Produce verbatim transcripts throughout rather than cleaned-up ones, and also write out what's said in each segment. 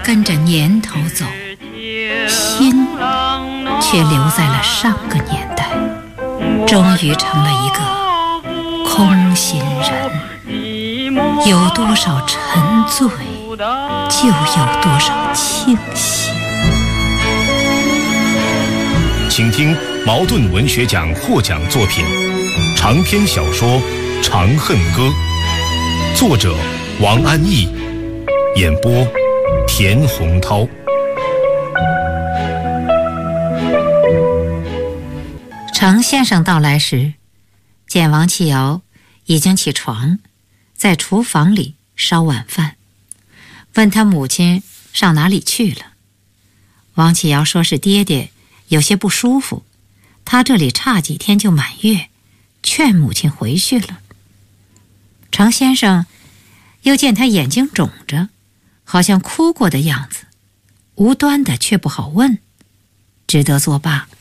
跟着年头走，心却留在了上个年代，终于成了一个空心人。有多少沉醉，就有多少清醒。 请听茅盾文学奖获奖作品长篇小说《长恨歌》，作者王安忆，演播田洪涛。 程先生到来时，见王启尧已经起床，在厨房里烧晚饭，问他母亲上哪里去了。王启尧说是爹爹有些不舒服，他这里差几天就满月，劝母亲回去了。程先生又见他眼睛肿着，好像哭过的样子，无端的却不好问，只得作罢。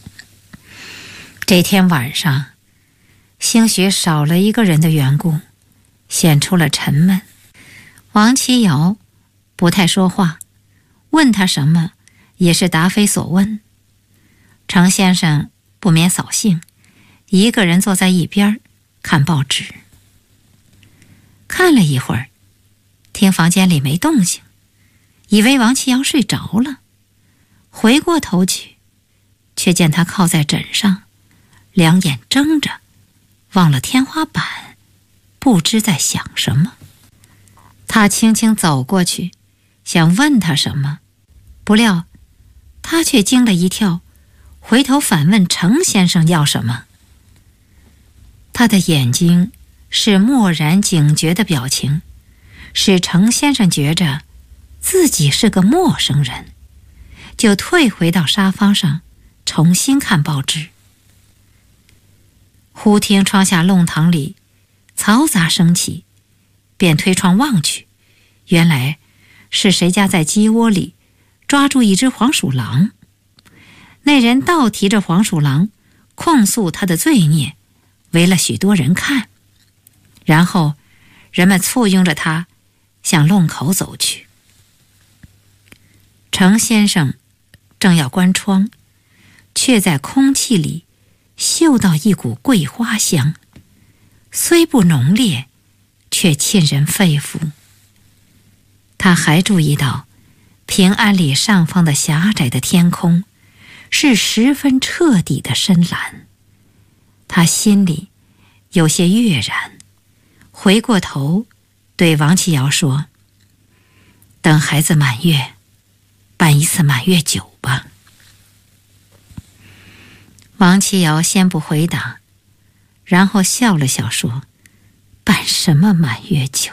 这天晚上，兴许少了一个人的缘故，显出了沉闷。王启尧不太说话，问他什么也是答非所问。程先生不免扫兴，一个人坐在一边看报纸。看了一会儿，听房间里没动静，以为王启尧睡着了，回过头去，却见他靠在枕上，两眼睁着，望了天花板，不知在想什么。他轻轻走过去，想问他什么，不料他却惊了一跳，回头反问程先生要什么。他的眼睛是漠然警觉的表情，使程先生觉着自己是个陌生人，就退回到沙发上重新看报纸。忽听窗下弄堂里嘈杂声起，便推窗望去，原来是谁家在鸡窝里抓住一只黄鼠狼。那人倒提着黄鼠狼控诉他的罪孽，围了许多人看，然后人们簇拥着他向弄口走去。程先生正要关窗，却在空气里嗅到一股桂花香，虽不浓烈，却沁人肺腑。他还注意到平安里上方的狭窄的天空是十分彻底的深蓝，他心里有些跃然，回过头对王启尧说：“等孩子满月，办一次满月酒吧。”王启尧先不回答，然后笑了笑说：“办什么满月酒？”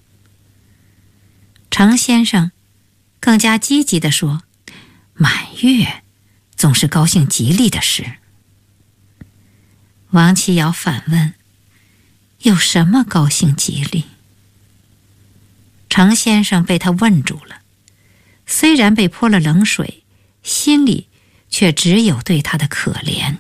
程先生更加积极地说：“满月总是高兴吉利的事。”王启尧反问：“有什么高兴吉利？”程先生被他问住了，虽然被泼了冷水，心里却只有对他的可怜。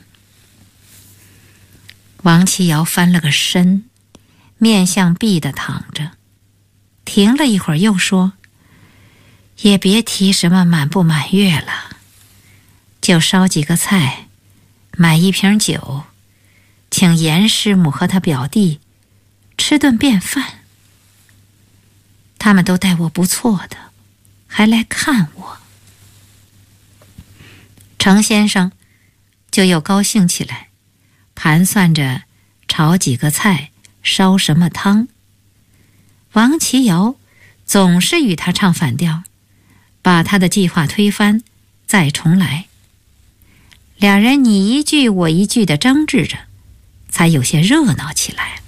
王启尧翻了个身，面向壁地躺着，停了一会儿又说：“也别提什么满不满月了，就烧几个菜，买一瓶酒，请严师母和他表弟吃顿便饭。他们都待我不错的，还来看我。”程先生就又高兴起来，盘算着炒几个菜，烧什么汤。王启尧总是与他唱反调，把他的计划推翻，再重来。两人你一句我一句地争执着，才有些热闹起来。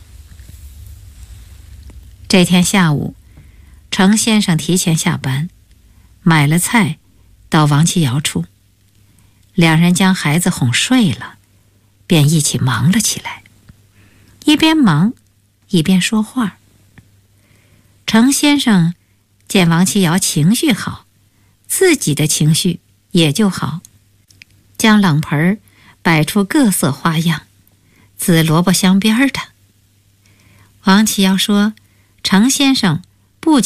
这天下午，程先生提前下班，买了菜到王启尧处，两人将孩子哄睡了，便一起忙了起来，一边忙一边说话。程先生见王启尧情绪好，自己的情绪也就好，将冷盆摆出各色花样，紫萝卜香边的。王启尧说程先生